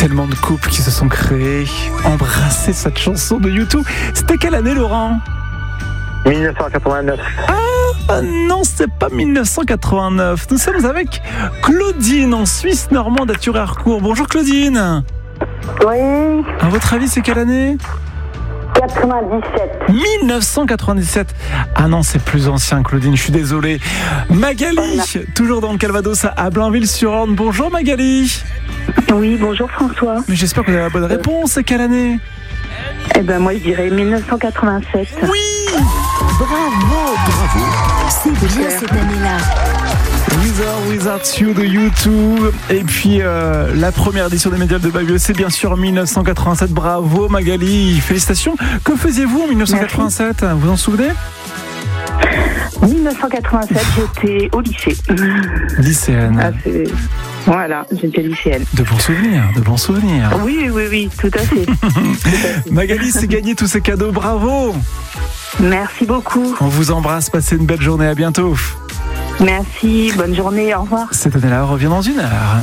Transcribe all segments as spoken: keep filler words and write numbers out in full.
Tellement de couples qui se sont créés, embrasser cette chanson de U deux. C'était quelle année, Laurent ? dix-neuf cent quatre-vingt-neuf. Ah non, c'est pas dix-neuf cent quatre-vingt-neuf. Nous sommes avec Claudine en Suisse normande à Thury-Harcourt. Bonjour Claudine. Oui. À votre avis, c'est quelle année ? quatre-vingt-dix-sept. dix-neuf cent quatre-vingt-dix-sept. Ah non, c'est plus ancien, Claudine, je suis désolé. Magali, voilà. Toujours dans le Calvados à Blainville-sur-Orne. Bonjour Magali. Oui, bonjour François. Mais j'espère que vous avez la bonne réponse. C'est quelle année ? Eh ben moi je dirais dix-neuf cent quatre-vingt-sept. Oui. Bravo, bravo. C'est bien cette année-là. With or Without You de U deux. Et puis euh, la première édition des Médias de Bayeux, c'est bien sûr dix-neuf cent quatre-vingt-sept. Bravo Magali, félicitations. Que faisiez-vous en dix-neuf cent quatre-vingt-sept ? Merci. Vous vous en souvenez ? dix-neuf cent quatre-vingt-sept, j'étais au lycée. Lycéenne. Ah, c'est... Voilà, j'étais lycéenne. De bons souvenirs, de bons souvenirs. Oui, oui, oui, tout à fait. tout à fait. Magali, c'est gagné tous ces cadeaux, bravo. Merci beaucoup. On vous embrasse, passez une belle journée, à bientôt. Merci, bonne journée, au revoir. Cette année-là revient dans une heure.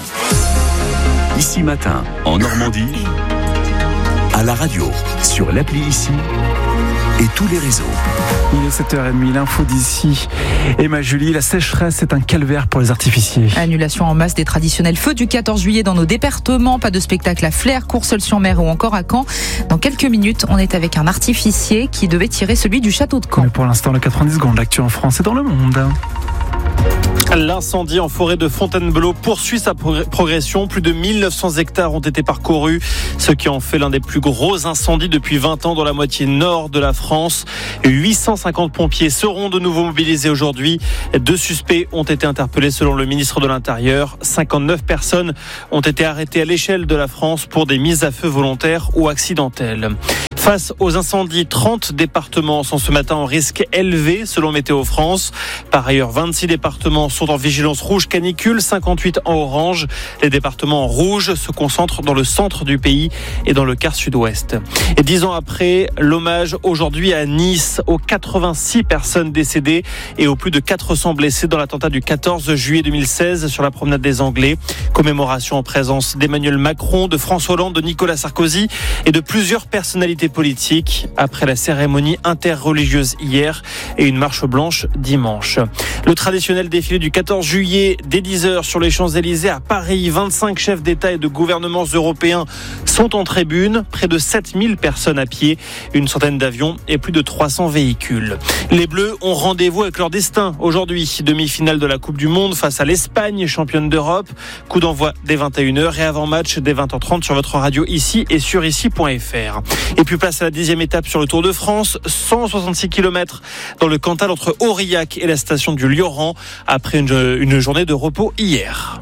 Ici Matin, en Normandie, à la radio, sur l'appli Ici et tous les réseaux. Il est sept heures trente, l'info d'ici. Emma Julie, la sécheresse est un calvaire pour les artificiers. Annulation en masse des traditionnels feux du quatorze juillet dans nos départements. Pas de spectacle à Flers, Courseulles-sur-Mer ou encore à Caen. Dans quelques minutes, on est avec un artificier qui devait tirer celui du château de Caen. Mais pour l'instant, le quatre-vingt-dix secondes, l'actu en France et dans le monde. L'incendie en forêt de Fontainebleau poursuit sa progression. Plus de mille neuf cents hectares ont été parcourus, ce qui en fait l'un des plus gros incendies depuis vingt ans dans la moitié nord de la France. huit cent cinquante pompiers seront de nouveau mobilisés aujourd'hui. Deux suspects ont été interpellés selon le ministre de l'Intérieur. cinquante-neuf personnes ont été arrêtées à l'échelle de la France pour des mises à feu volontaires ou accidentelles. Face aux incendies, trente départements sont ce matin en risque élevé selon Météo France. Par ailleurs, vingt-six départements sont en vigilance rouge canicule, cinquante-huit en orange. Les départements en rouge se concentrent dans le centre du pays et dans le quart sud-ouest. Et dix ans après, l'hommage aujourd'hui à Nice aux quatre-vingt-six personnes décédées et aux plus de quatre cents blessés dans l'attentat du quatorze juillet deux mille seize sur la promenade des Anglais. Commémoration en présence d'Emmanuel Macron, de François Hollande, de Nicolas Sarkozy et de plusieurs personnalités politiques après la cérémonie interreligieuse hier et une marche blanche dimanche. Le traditionnel défilé du quatorze juillet dès dix heures sur les Champs-Élysées à Paris. vingt-cinq chefs d'État et de gouvernements européens sont en tribune. Près de sept mille personnes à pied, une centaine d'avions et plus de trois cents véhicules. Les Bleus ont rendez-vous avec leur destin aujourd'hui. Demi-finale de la Coupe du Monde face à l'Espagne, championne d'Europe. Coup d'envoi dès vingt et une heures et avant-match dès vingt heures trente sur votre radio ici et sur ici point f r. Et puis place à la dixième étape sur le Tour de France. cent soixante-six kilomètres dans le Cantal entre Aurillac et la station du Lioran après une, une journée de repos hier.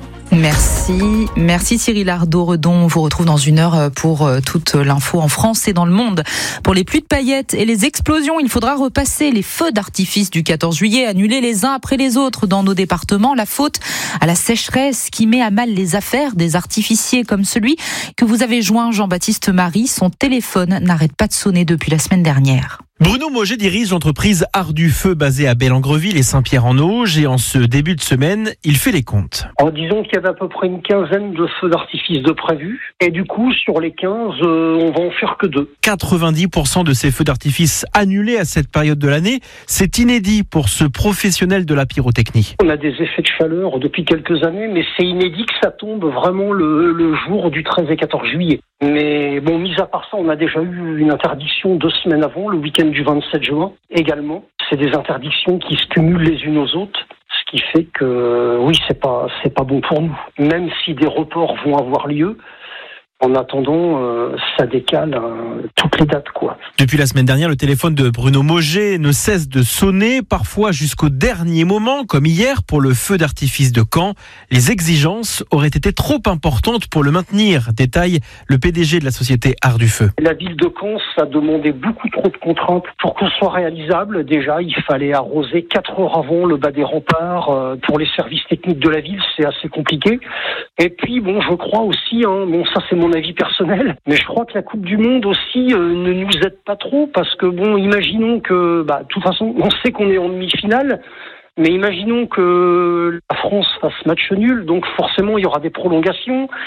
Merci, merci Cyril Ardo-Redon. On vous retrouve dans une heure pour toute l'info en France et dans le monde. Pour les pluies de paillettes et les explosions, il faudra repasser les feux d'artifice du quatorze juillet, annulés les uns après les autres dans nos départements. La faute à la sécheresse qui met à mal les affaires des artificiers comme celui que vous avez joint, Jean-Baptiste Marie. Son téléphone n'arrête pas de sonner depuis la semaine dernière. Bruno Moget dirige l'entreprise Art du Feu basée à Bellengreville et Saint-Pierre-en-Auge et en ce début de semaine, il fait les comptes. En disant qu'il y avait à peu près une quinzaine de feux d'artifice de prévus et du coup sur les quinze, euh, on va en faire que deux. quatre-vingt-dix pour cent de ces feux d'artifice annulés à cette période de l'année, c'est inédit pour ce professionnel de la pyrotechnie. On a des effets de chaleur depuis quelques années, mais c'est inédit que ça tombe vraiment le, le jour du treize et quatorze juillet. Mais bon, mis à part ça, on a déjà eu une interdiction deux semaines avant, le week-end du vingt-sept juin également. C'est des interdictions qui se cumulent les unes aux autres, ce qui fait que oui, c'est pas c'est pas bon pour nous. Même si des reports vont avoir lieu, en attendant, euh, ça décale euh, toutes les dates, quoi. Depuis la semaine dernière, le téléphone de Bruno Moget ne cesse de sonner, parfois jusqu'au dernier moment, comme hier pour le feu d'artifice de Caen. Les exigences auraient été trop importantes pour le maintenir, détaille le P D G de la société Art du Feu. La ville de Caen, ça demandait beaucoup trop de contraintes pour qu'on soit réalisable. Déjà, il fallait arroser quatre heures avant le bas des remparts. Euh, pour les services techniques de la ville, c'est assez compliqué. Et puis, bon, je crois aussi, hein, bon, ça c'est mon avis personnel, mais je crois que la Coupe du Monde aussi euh, ne nous aide pas trop parce que bon, imaginons que, bah, de toute façon, on sait qu'on est en demi-finale, mais imaginons que la France fasse match nul, donc forcément il y aura des prolongations.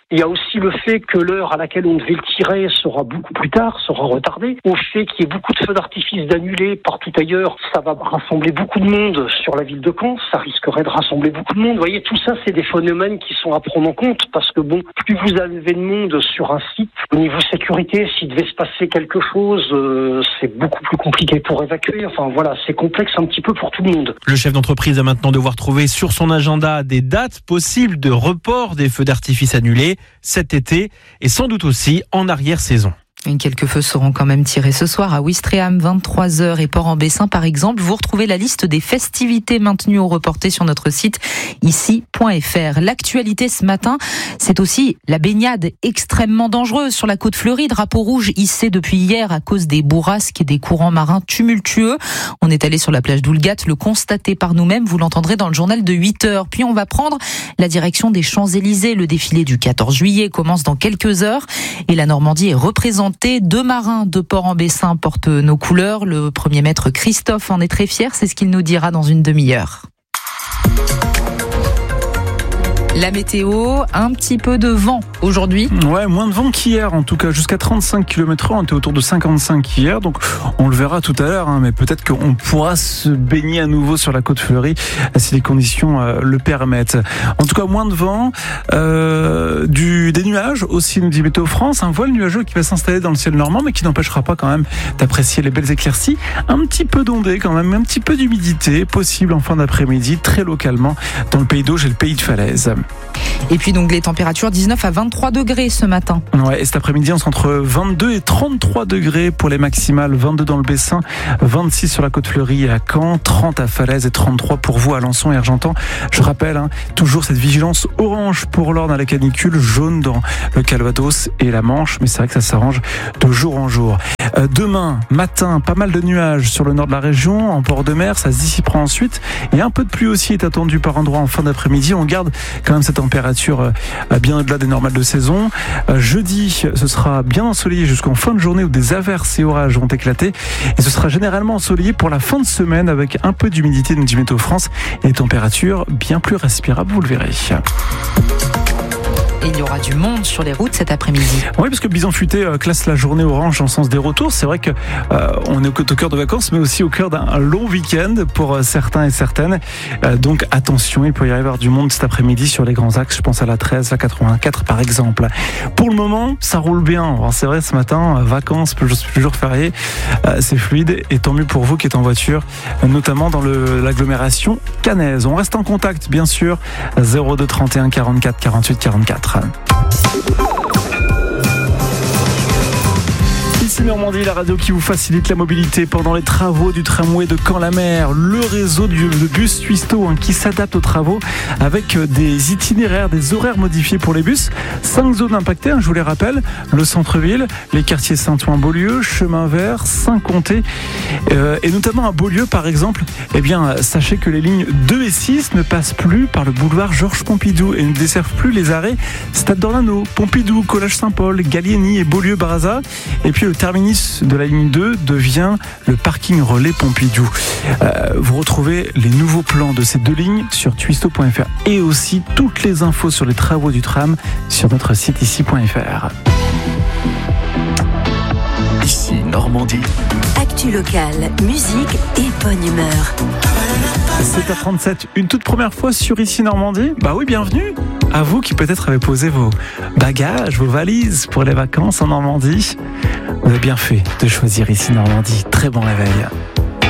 Il y a aussi le fait que l'heure à laquelle on devait le tirer sera beaucoup plus tard, sera retardée. Au fait qu'il y ait beaucoup de feux d'artifice d'annulés partout ailleurs, ça va rassembler beaucoup de monde sur la ville de Caen, ça risquerait de rassembler beaucoup de monde. Vous voyez, tout ça, c'est des phénomènes qui sont à prendre en compte parce que bon, plus vous avez de monde sur un site, au niveau sécurité, s'il devait se passer quelque chose, euh, c'est beaucoup plus compliqué pour évacuer. Enfin voilà, c'est complexe un petit peu pour tout le monde. Le chef d'entreprise va maintenant devoir trouver sur son agenda des dates possibles de report des feux d'artifice annulés cet été et sans doute aussi en arrière-saison. Et quelques feux seront quand même tirés ce soir à Ouistreham, vingt-trois heures, et Port-en-Bessin par exemple. Vous retrouvez la liste des festivités maintenues ou reportées sur notre site ici point f r. L'actualité ce matin, c'est aussi la baignade extrêmement dangereuse sur la côte fleurie. Drapeau rouge hissé depuis hier à cause des bourrasques et des courants marins tumultueux. On est allé sur la plage d'Oulgat, le constater par nous-mêmes. Vous l'entendrez dans le journal de huit heures. Puis on va prendre la direction des Champs-Élysées. Le défilé du quatorze juillet commence dans quelques heures et la Normandie est représentée. Deux marins de Port-en-Bessin portent nos couleurs. Le premier maître Christophe en est très fier. C'est ce qu'il nous dira dans une demi-heure. La météo, un petit peu de vent aujourd'hui. Ouais, moins de vent qu'hier, en tout cas jusqu'à trente-cinq kilomètres heure. On était autour de cinquante-cinq hier, donc on le verra tout à l'heure, hein, mais peut-être qu'on pourra se baigner à nouveau sur la côte fleurie si les conditions euh, le permettent. En tout cas, moins de vent, euh, du, des nuages aussi, nous dit Météo France, un voile nuageux qui va s'installer dans le ciel normand, mais qui n'empêchera pas quand même d'apprécier les belles éclaircies. Un petit peu d'ondée quand même, un petit peu d'humidité possible en fin d'après-midi, très localement dans le pays d'Auge et le pays de Falaise. Et puis donc les températures dix-neuf à vingt-trois degrés ce matin. Ouais, et cet après-midi on sera entre vingt-deux et trente-trois degrés pour les maximales, vingt-deux dans le Bessin, vingt-six sur la côte fleurie et à Caen, trente à Falaise et trente-trois pour vous à Alençon et Argentan. Je rappelle, hein, toujours cette vigilance orange pour l'Orne à la canicule, jaune dans le Calvados et la Manche, mais c'est vrai que ça s'arrange de jour en jour. Euh, demain matin, pas mal de nuages sur le nord de la région, en port de mer, ça se dissipera ensuite et un peu de pluie aussi est attendu par endroits en fin d'après-midi. On garde quand même cette température bien au-delà des normales de saison. Jeudi, ce sera bien ensoleillé jusqu'en fin de journée où des averses et orages vont éclater. Et ce sera généralement ensoleillé pour la fin de semaine avec un peu d'humidité, nous dit Météo France, et des températures bien plus respirables, vous le verrez. Et il y aura du monde sur les routes cet après-midi. Oui, parce que Bison Futé euh, classe la journée orange dans le sens des retours. C'est vrai que euh, on est au, au cœur de vacances, mais aussi au cœur d'un long week-end pour euh, certains et certaines. Euh, donc attention, il peut y avoir du monde cet après-midi sur les grands axes. Je pense à la treize, la quatre-vingt-quatre par exemple. Pour le moment, ça roule bien. Alors, c'est vrai, ce matin, euh, vacances, plus, plus jour férié, euh, c'est fluide. Et tant mieux pour vous qui êtes en voiture, euh, notamment dans le, l'agglomération caennaise. On reste en contact, bien sûr. zéro deux trente et un quarante-quatre quarante-huit quarante-quatre. Ici Normandie, la radio qui vous facilite la mobilité pendant les travaux du tramway de Caen-la-Mer. Le réseau du, de bus Twisto hein, qui s'adapte aux travaux avec des itinéraires, des horaires modifiés pour les bus. Cinq zones impactées, hein, je vous les rappelle. Le centre-ville, les quartiers Saint-Ouen-Beaulieu, Chemin Vert, Saint-Comté euh, et notamment à Beaulieu par exemple. Eh bien, sachez que les lignes deux et six ne passent plus par le boulevard Georges Pompidou et ne desservent plus les arrêts Stade d'Ornano, Pompidou, Collège Saint-Paul, Gallieni et Beaulieu-Baraza. Et puis le terminus de la ligne deux devient le parking relais Pompidou. Euh, vous retrouvez les nouveaux plans de ces deux lignes sur twisto point f r et aussi toutes les infos sur les travaux du tram sur notre site ici point f r. Ici Normandie. Actu locale, musique et bonne humeur. sept heures trente-sept, une toute première fois sur Ici Normandie. Bah oui, bienvenue à vous qui peut-être avez posé vos bagages, vos valises pour les vacances en Normandie. Vous avez bien fait de choisir Ici Normandie. Très bon réveil.